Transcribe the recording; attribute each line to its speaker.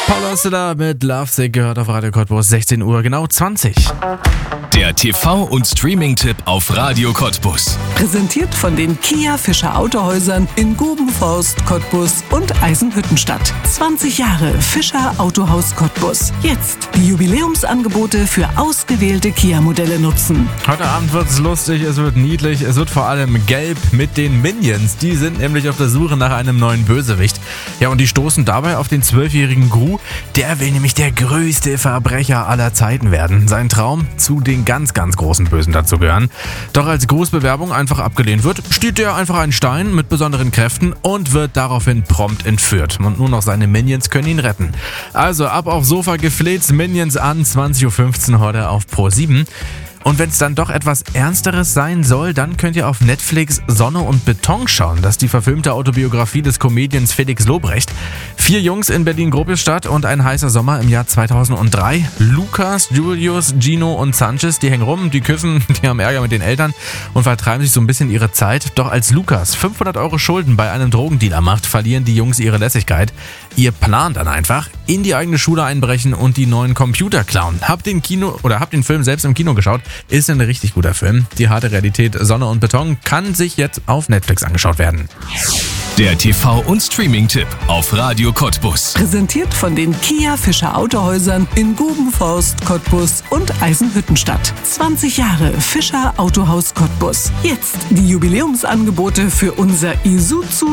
Speaker 1: Paula Silla mit Lovesick gehört auf Radio Cottbus, 16 Uhr, genau 20.
Speaker 2: Der TV- und Streaming-Tipp auf Radio Cottbus.
Speaker 3: Präsentiert von den Kia Fischer Autohäusern in Gubenforst, Cottbus und Eisenhüttenstadt. 20 Jahre Fischer Autohaus Cottbus. Jetzt die Jubiläumsangebote für ausgewählte Kia-Modelle nutzen.
Speaker 1: Heute Abend wird es lustig, es wird niedlich, es wird vor allem gelb mit den Minions. Die sind nämlich auf der Suche nach einem neuen Bösewicht. Ja, und die stoßen dabei auf den 12-jährigen Gru. Der will nämlich der größte Verbrecher aller Zeiten werden. Sein Traum, zu den ganz, ganz großen Bösen dazugehören. Doch als Grußbewerbung einfach abgelehnt wird, stiehlt er einfach einen Stein mit besonderen Kräften und wird daraufhin prompt entführt. Und nur noch seine Minions können ihn retten. Also ab aufs Sofa gefleht, Minions an, 20.15 Uhr heute auf Pro7. Und wenn es dann doch etwas Ernsteres sein soll, dann könnt ihr auf Netflix Sonne und Beton schauen. Das ist die verfilmte Autobiografie des Comedians Felix Lobrecht. 4 Jungs in Berlin-Gruppestadt und ein heißer Sommer im Jahr 2003. Lukas, Julius, Gino und Sanchez, die hängen rum, die küssen, die haben Ärger mit den Eltern und vertreiben sich so ein bisschen ihre Zeit. Doch als Lukas 500 € Schulden bei einem Drogendealer macht, verlieren die Jungs ihre Lässigkeit. Ihr Plan dann einfach, in die eigene Schule einbrechen und die neuen Computer klauen. Habt den Film selbst im Kino geschaut? Ist ein richtig guter Film. Die harte Realität Sonne und Beton kann sich jetzt auf Netflix angeschaut werden.
Speaker 2: Der TV- und Streaming-Tipp auf Radio Cottbus.
Speaker 3: Präsentiert von den Kia Fischer Autohäusern in Gubenforst, Cottbus und Eisenhüttenstadt. 20 Jahre Fischer Autohaus Cottbus. Jetzt die Jubiläumsangebote für unser Isuzu